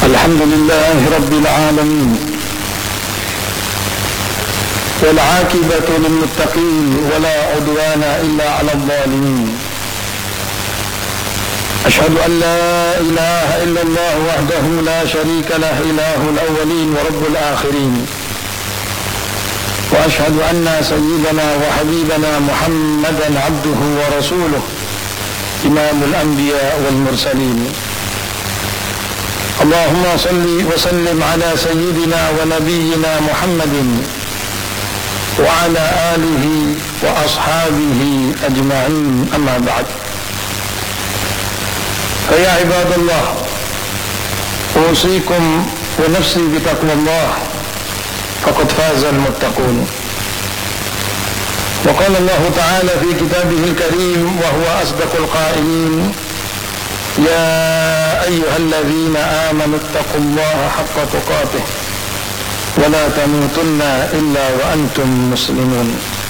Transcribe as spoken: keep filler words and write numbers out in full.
الحمد لله رب العالمين، والعاقبة للمتقين ولا عدوان إلا على الظالمين. أشهد أن لا إله إلا الله وحده لا شريك له، إله الأولين ورب الآخرين. وأشهد أن سيدنا وحبيبنا محمدا عبده ورسوله، إمام الأنبياء والمرسلين. اللهم صل وسلم على سيدنا ونبينا محمد وعلى آله وأصحابه أجمعين، أما بعد. فيا عباد الله، أوصيكم ونفسي بتقوى الله، فقد فاز المتقون. وقال الله تعالى في كتابه الكريم وهو أصدق القائلين: يا أيها الذين آمنوا اتقوا الله حق تقاته ولا تموتن إلا وأنتم مسلمون.